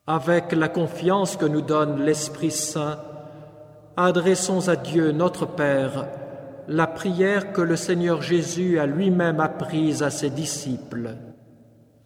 Avec la confiance que nous donne l'Esprit Saint, adressons à Dieu notre Père la prière que le Seigneur Jésus a lui-même apprise à ses disciples.